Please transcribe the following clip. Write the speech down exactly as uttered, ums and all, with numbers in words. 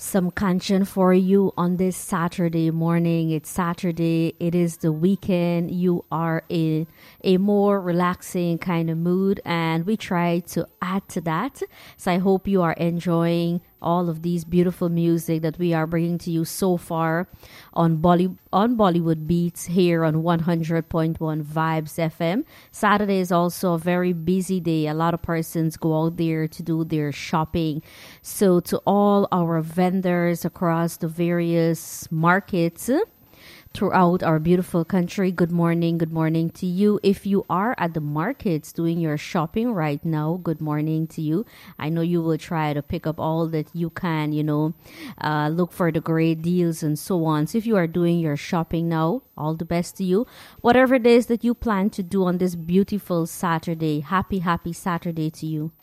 some Kanchan for you on this Saturday morning. It's Saturday. It is the weekend. You are in a more relaxing kind of mood, and we try to add to that. So I hope you are enjoying all of these beautiful music that we are bringing to you so far on Bolly- on Bollywood Beats here on one hundred point one Vibes F M. Saturday is also a very busy day. A lot of persons go out there to do their shopping. So to all our vendors across the various markets throughout our beautiful country, good morning, good morning to you. If you are at the markets doing your shopping right now, good morning to you. I know you will try to pick up all that you can, you know, uh, look for the great deals and so on. So if you are doing your shopping now, all the best to you. Whatever it is that you plan to do on this beautiful Saturday, happy, happy Saturday to you.